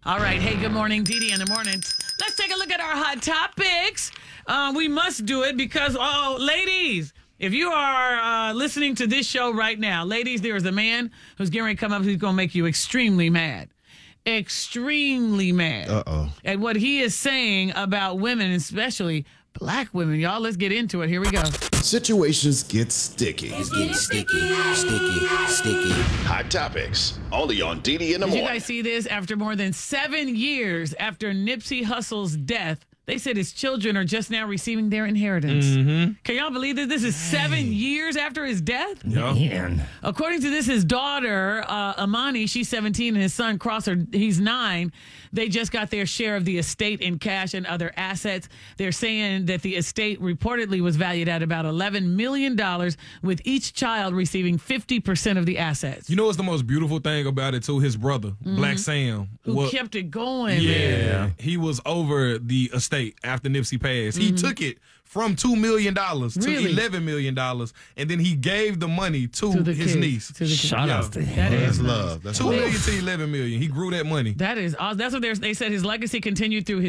All right. Hey, good morning, Dee in the morning. Let's take a look at our hot topics. We must do it because, ladies, if you are listening to this show right now, ladies, there is a man who's getting ready to come up who's going to make you extremely mad. Extremely mad. Uh-oh. At what he is saying about women, especially black women. Y'all, let's get into it. Here we go. Situations get sticky. It's getting sticky. Hot topics. Only on Didi in the Did you morning. guys see this? After more than 7 years after Nipsey Hussle's death, they said his children are just now receiving their inheritance. Can y'all believe that this is 7 years after his death? Man. According to this, his daughter, Amani, she's 17, and his son, Crosser, he's 9. They just got their share of the estate in cash and other assets. They're saying that the estate reportedly was valued at about $11 million, with each child receiving 50% of the assets. You know what's the most beautiful thing about it, too? His brother, Black Sam. Who kept it going, Yeah. man. He was over the estate after Nipsey passed. He took it from $2 million to Really? $11 million, and then he gave the money to the his kids, niece. to the kids. Shout out to That That's is nice. love. That's $2 love. million to $11 million. He grew that money. That is awesome. That's what they said. His legacy continued through his